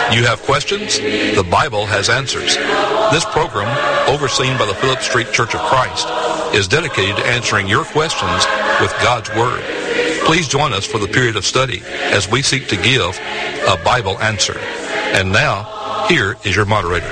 You have questions? The Bible has answers. This program, overseen by the Phillips Street Church of Christ, is dedicated to answering your questions with God's Word. Please join us for the period of study as we seek to give a Bible answer. And now, here is your moderator.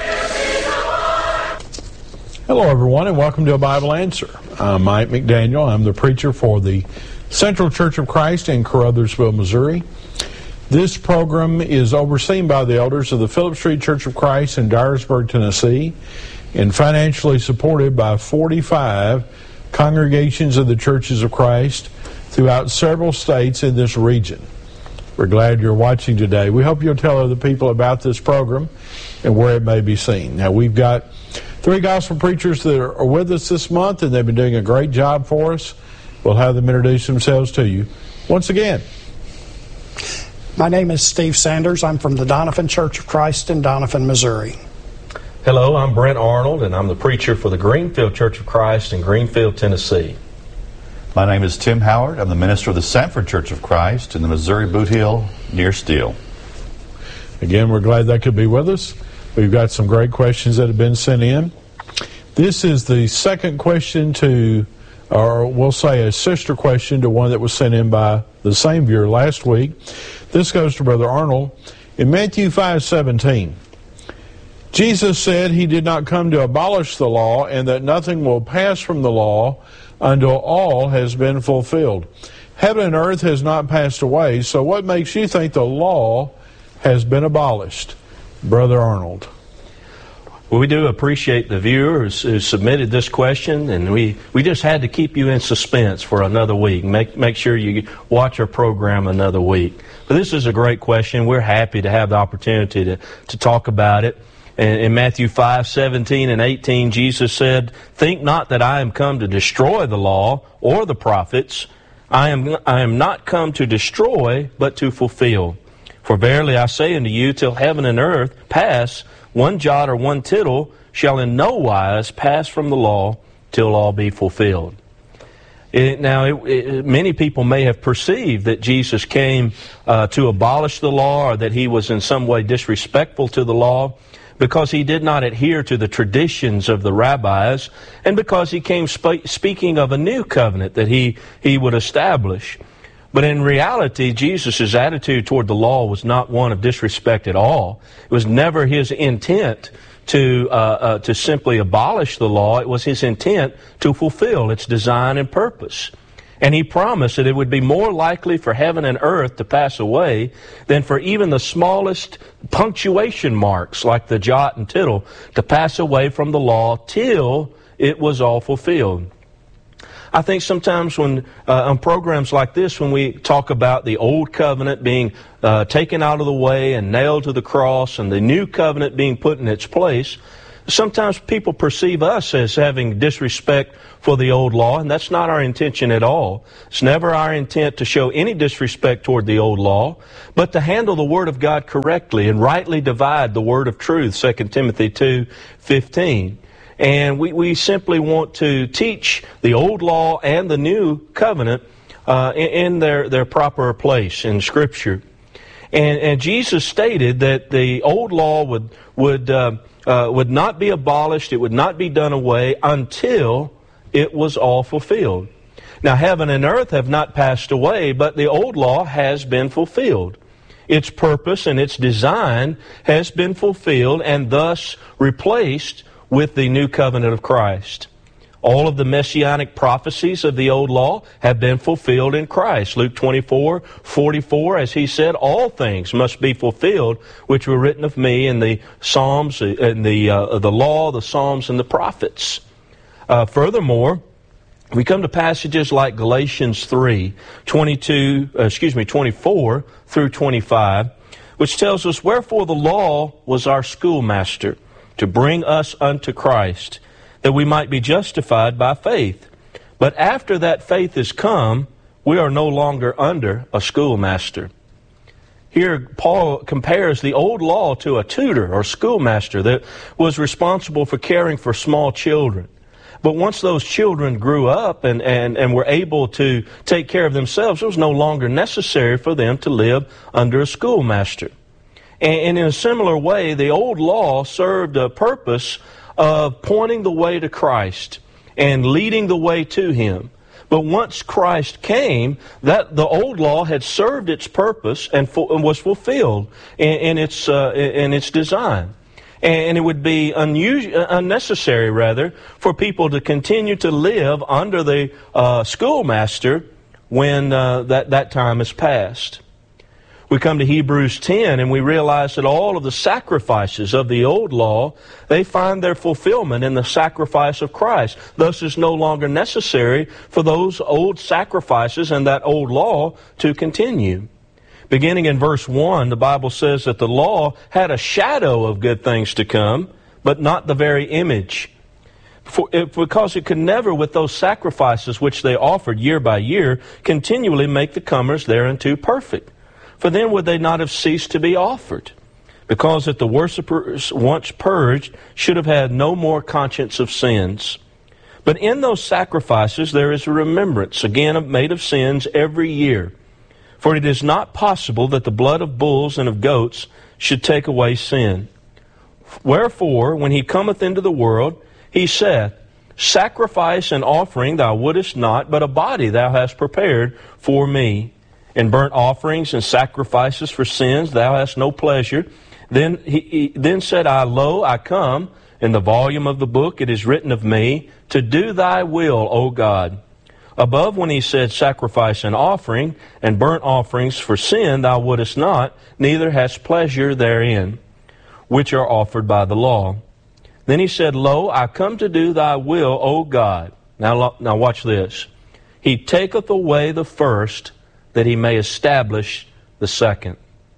Hello, everyone, and welcome to A Bible Answer. I'm Mike McDaniel. I'm the preacher for the Central Church of Christ in Caruthersville, Missouri. This program is overseen by the elders of the Phillips Street Church of Christ in Dyersburg, Tennessee, and financially supported by 45 congregations of the Churches of Christ throughout several states in this region. We're glad you're watching today. We hope you'll tell other people about this program and where it may be seen. Now, we've got 3 gospel preachers that are with us this month, and they've been doing a great job for us. We'll have them introduce themselves to you once again. My name is Steve Sanders. I'm from the Doniphan Church of Christ in Doniphan, Missouri. Hello, I'm Brent Arnold, and I'm the preacher for the Greenfield Church of Christ in Greenfield, Tennessee. My name is Tim Howard. I'm the minister of the Sanford Church of Christ in the Missouri Boot Hill near Steele. Again, we're glad they could be with us. We've got some great questions that have been sent in. This is the second question to, or we'll say a sister question to one that was sent in by the same viewer last week. This goes to Brother Arnold. In Matthew 5:17, Jesus said he did not come to abolish the law and that nothing will pass from the law until all has been fulfilled. Heaven and earth has not passed away, so what makes you think the law has been abolished? Brother Arnold. Well, we do appreciate the viewer who submitted this question, and we just had to keep you in suspense for another week. Make sure you watch our program another week. But this is a great question. We're happy to have the opportunity to talk about it. In Matthew 5:17 and 18, Jesus said, "Think not that I am come to destroy the law or the prophets. I am not come to destroy, but to fulfill. For verily I say unto you, till heaven and earth pass, one jot or one tittle shall in no wise pass from the law till all be fulfilled." Many people may have perceived that Jesus came to abolish the law, or that he was in some way disrespectful to the law, because he did not adhere to the traditions of the rabbis, and because he came speaking of a new covenant that he would establish. But in reality, Jesus' attitude toward the law was not one of disrespect at all. It was never his intent to simply abolish the law. It was his intent to fulfill its design and purpose. And he promised that it would be more likely for heaven and earth to pass away than for even the smallest punctuation marks, like the jot and tittle, to pass away from the law till it was all fulfilled. I think sometimes when on programs like this, when we talk about the old covenant being taken out of the way and nailed to the cross and the new covenant being put in its place, sometimes people perceive us as having disrespect for the old law, and that's not our intention at all. It's never our intent to show any disrespect toward the old law, but to handle the Word of God correctly and rightly divide the Word of truth, 2 Timothy 2:15. And we simply want to teach the old law and the new covenant in their proper place in Scripture. And Jesus stated that the old law would not be abolished, it would not be done away until it was all fulfilled. Now, heaven and earth have not passed away, but the old law has been fulfilled. Its purpose and its design has been fulfilled and thus replaced with the new covenant of Christ. All of the messianic prophecies of the old law have been fulfilled in Christ. Luke 24:44, as he said, all things must be fulfilled which were written of me in the Psalms, in the law, the Psalms, and the prophets. Furthermore, we come to passages like Galatians 3:24 through 25, which tells us, "Wherefore the law was our schoolmaster, to bring us unto Christ, that we might be justified by faith. But after that faith is come, we are no longer under a schoolmaster." Here, Paul compares the old law to a tutor or schoolmaster that was responsible for caring for small children. But once those children grew up and were able to take care of themselves, it was no longer necessary for them to live under a schoolmaster. And in a similar way, the old law served a purpose of pointing the way to Christ and leading the way to Him. But once Christ came, that the old law had served its purpose and was fulfilled in its design. And it would be unnecessary, rather, for people to continue to live under the schoolmaster when that time is past. We come to Hebrews 10 and we realize that all of the sacrifices of the old law, they find their fulfillment in the sacrifice of Christ. Thus it's no longer necessary for those old sacrifices and that old law to continue. Beginning in verse 1, the Bible says that the law had a shadow of good things to come, but not the very image. Because it could never, with those sacrifices which they offered year by year, continually make the comers thereunto perfect. For then would they not have ceased to be offered? Because that the worshippers, once purged, should have had no more conscience of sins. But in those sacrifices there is a remembrance, again made of sins every year. For it is not possible that the blood of bulls and of goats should take away sin. Wherefore, when He cometh into the world, He saith, Sacrifice and offering thou wouldest not, but a body thou hast prepared for me. In burnt offerings and sacrifices for sins thou hast no pleasure. Then said I, Lo, I come. In the volume of the book it is written of me, to do thy will, O God. Above, when He said, Sacrifice and offering, and burnt offerings for sin thou wouldest not, neither hast pleasure therein, which are offered by the law. Then He said, Lo, I come to do thy will, O God. Now watch this. He taketh away the first, that He may establish the second.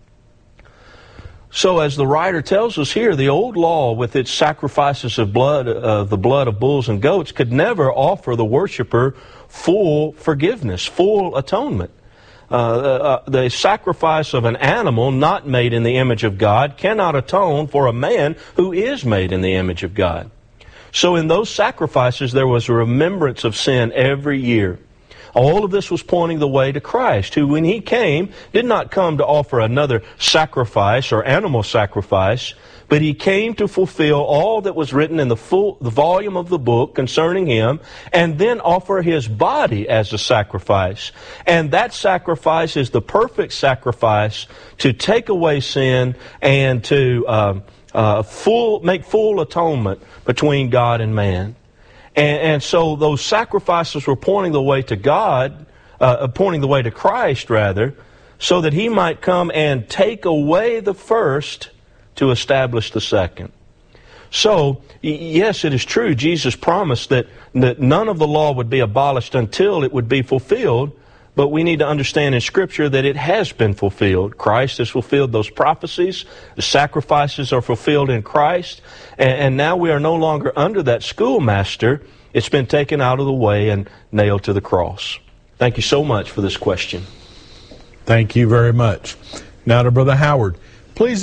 So as the writer tells us here, the old law with its sacrifices of blood, the blood of bulls and goats, could never offer the worshiper full forgiveness, full atonement. The sacrifice of an animal not made in the image of God cannot atone for a man who is made in the image of God. So in those sacrifices there was a remembrance of sin every year. All of this was pointing the way to Christ, who, when He came, did not come to offer another sacrifice or animal sacrifice, but He came to fulfill all that was written in the volume of the book concerning Him, and then offer His body as a sacrifice. And that sacrifice is the perfect sacrifice to take away sin and to make full atonement between God and man. And so those sacrifices were pointing the way to God, pointing the way to Christ, rather, so that He might come and take away the first to establish the second. So, yes, it is true, Jesus promised that none of the law would be abolished until it would be fulfilled, but we need to understand in Scripture that it has been fulfilled. Christ has fulfilled those prophecies. The sacrifices are fulfilled in Christ. And now we are no longer under that schoolmaster. It's been taken out of the way and nailed to the cross. Thank you so much for this question. Thank you very much. Now to Brother Howard. Please